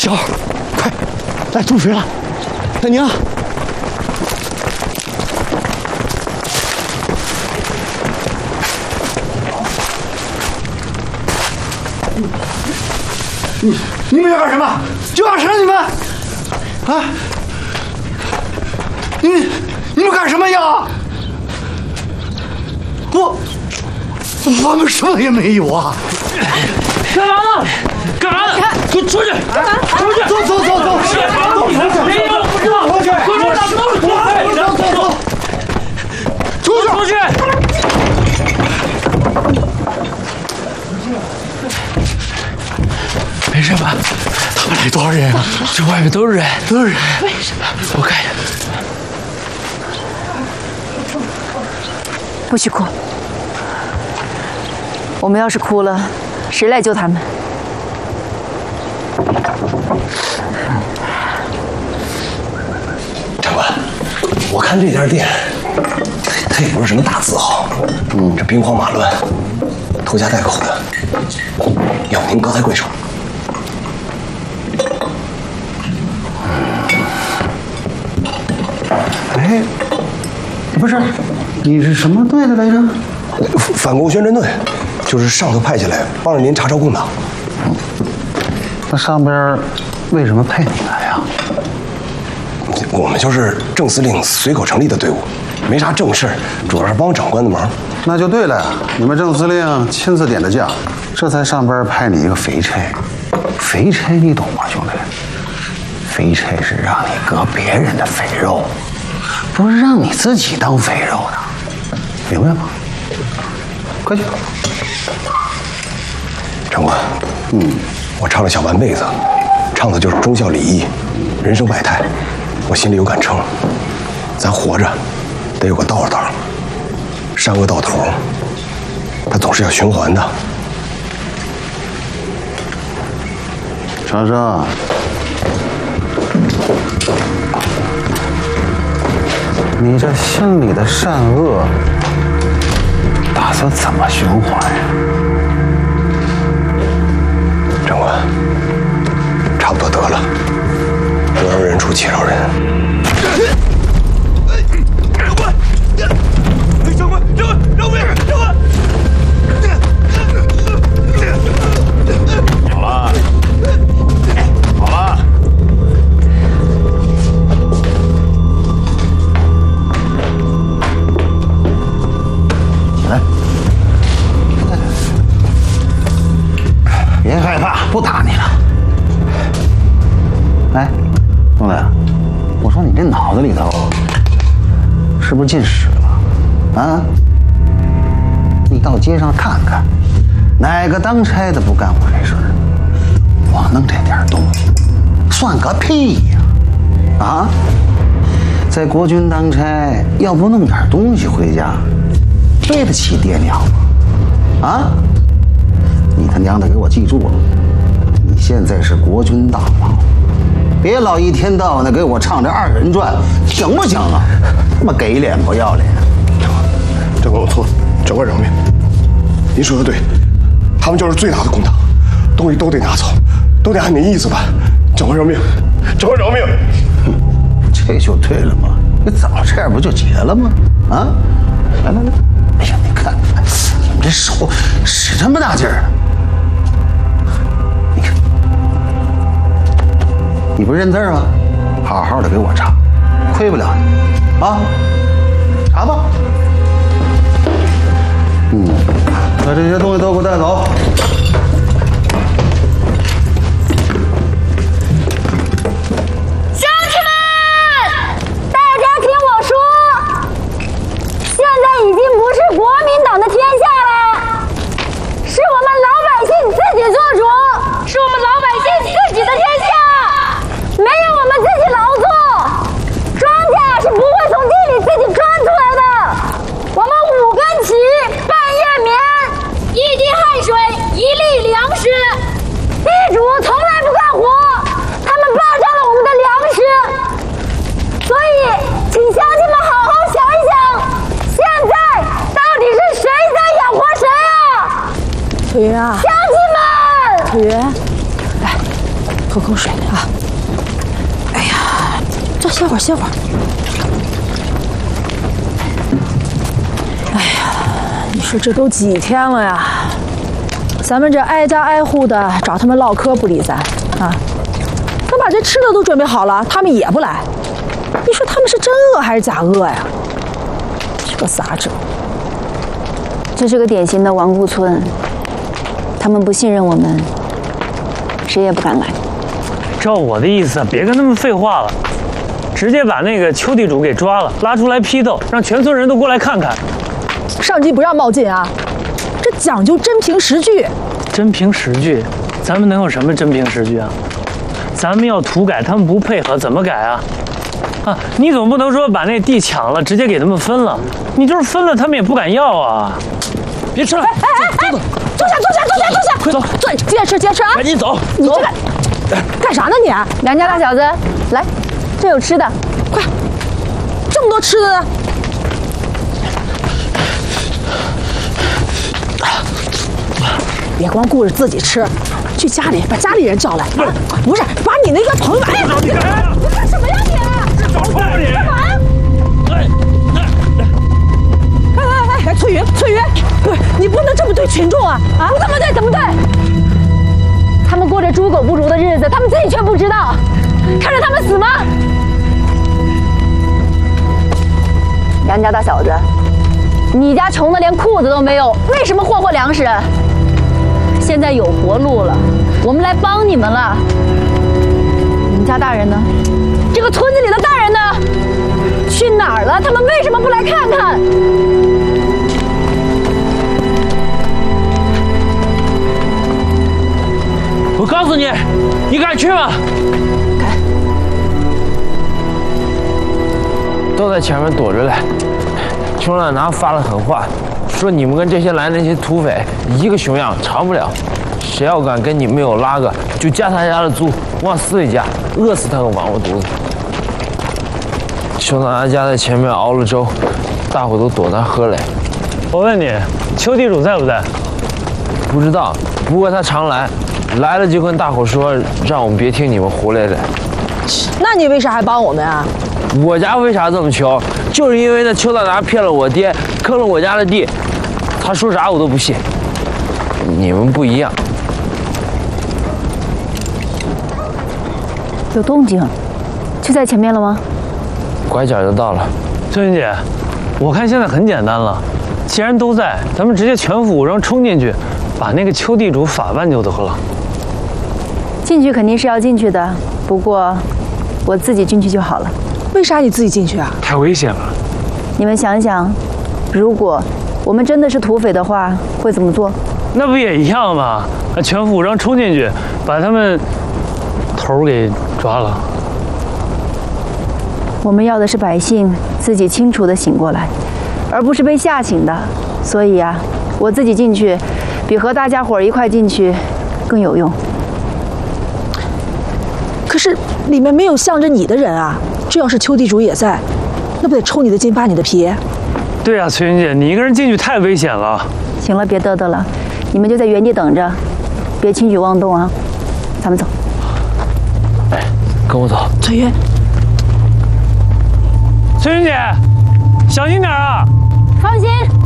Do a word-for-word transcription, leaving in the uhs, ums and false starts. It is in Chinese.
小二，快来注水了！大娘，你你们要干什么？就要杀你们！啊！你你们干什么呀？我我们什么也没有啊！ 干嘛呢？干嘛呢？给我出去！出去！ 走走走走！ 没有，不知道。 出去！ 给我打出去！ 走走走！出去！ 出去！没事吧？ 他们来多少人啊？ 这外面都是人， 都是人。 为什么？我看看。 不许哭！我们要是哭了，谁来救他们？ 长官，我看这家店，它也不是什么大字号，嗯，这兵荒马乱，拖家带口的，要不您高抬贵手？ 哎，不是，你是什么队的来着？ 反共宣传队，就是上头派下来帮着您查抄共党。 那上边为什么派你来呀？ 我们就是郑司令随口成立的队伍，没啥正事，主要是帮长官的忙。 那就对了，你们郑司令亲自点的将，这才上边派你一个肥差。肥差你懂吗，兄弟？肥差是让你割别人的肥肉，不是让你自己当肥肉的，明白吗？快去。 长官，嗯，我唱了小半辈子，唱的就是忠孝礼义、人生百态，我心里有杆秤。咱活着得有个道道，善恶到头，它总是要循环的。 长生，你这心里的善恶打算怎么循环呀？ 长官，差不多得了，不饶人处且饶人。 长官，长官，长官，饶命！长官， 好了，好了。 来，别害怕，不打你了。哎，兄弟，我说你这脑子里头是不是进屎了？啊？你到街上看看，哪个当差的不干过这事儿？光弄这点东西，算个屁呀！啊，在国军当差，要不弄点东西回家，对得起爹娘吗？啊！你他娘的给我记住了，你现在是国军大佬，别老一天到晚的给我唱这二人转，行不行啊？他妈给脸不要脸！ 长官，我错了，长官饶命。您说的对，他们就是最大的共党，东西都得拿走，都得按您意思办。长官饶命，长官饶命。 这就对了嘛，你早这样不就结了吗？啊！来来来，哎呀，你看，你这手使这么大劲儿，你看，你不认字吗？好好的给我查，亏不了你啊！查吧。嗯，把这些东西都给我带走。 乡亲们，大家听我说，现在已经不是国民党的天下了，是我们老百姓自己做主，是我们老百姓自己的天下。没有我们自己劳作，庄稼是不会从地里自己钻出来的。我们五更起，半夜眠，一滴汗水一粒喝口水啊！哎呀，这歇会儿歇会儿。哎呀，你说这都几天了呀？咱们这挨家挨户的找他们唠嗑不理咱啊，咱把这吃的都准备好了，他们也不来。你说他们是真饿还是假饿呀？这个撒者。 这是个典型的亡故村，他们不信任我们，谁也不敢来。 照我的意思，别跟他们废话了，直接把那个邱地主给抓了，拉出来批斗，让全村人都过来看看。 上级不让冒进啊，这讲究真凭实据。 真凭实据，咱们能有什么真凭实据啊？咱们要土改，他们不配合，怎么改啊？啊，你总不能说把那地抢了，直接给他们分了？你就是分了，他们也不敢要啊！别吃了， 哎哎哎，坐下坐下坐下坐下， 快走， 坐，接着吃接着吃啊！ 赶紧走， 你这个干啥呢你？ 梁家大小子，来，这有吃的， 快，这么多吃的呢。别光顾着自己吃，去家里把家里人叫来。啊、不是，把你那个朋友，哎呀，你干你干什么呀你？ 找错你！ 干嘛呀？ 哎， 哎哎哎，翠云，翠云，不是你不能这么对群众啊！啊， 怎么对怎么对？他们过着猪狗不如的日子，他们自己却不知道，看着他们死吗？梁家大小子，你家穷的连裤子都没有，为什么霍霍粮食？现在有活路了，我们来帮你们了。你们家大人呢？这个村子里的大人呢？去哪儿了？他们为什么不来看看？ 我告诉你，你敢去吗？ 敢。 都在前面躲着嘞。邱老拿发了狠话，说你们跟这些来那些土匪一个熊样长不了，谁要敢跟你们有拉个，就加他家的租，往死里加，饿死他个亡我犊子。邱大拿家在前面熬了粥，大伙都躲那喝嘞。 我问你，邱地主在不在？ 不知道，不过他常来，来了就跟大伙说，让我们别听你们胡来的。 那你为啥还帮我们啊？ 我家为啥这么穷？就是因为那邱大拿骗了我爹，坑了我家的地，他说啥我都不信。你们不一样。 有动静，就在前面了吗？ 拐角就到了。 翠云姐，我看现在很简单了，既然都在，咱们直接全副武装冲进去，把那个邱地主法办就得了。 进去肯定是要进去的，不过我自己进去就好了。 为啥你自己进去啊？ 太危险了。 你们想想，如果我们真的是土匪的话，会怎么做？ 那不也一样吗？全副武装冲进去，把他们头给抓了。 我们要的是百姓自己清楚地醒过来，而不是被吓醒的。所以啊，我自己进去，比和大家伙一块进去更有用。 可是里面没有向着你的人啊！这要是邱地主也在，那不得抽你的筋扒你的皮？ 对呀、啊，翠云姐，你一个人进去太危险了。 行了，别嘚嘚了，你们就在原地等着，别轻举妄动啊！咱们走。 哎，跟我走。 翠云， 翠云姐，小心点啊！ 放心。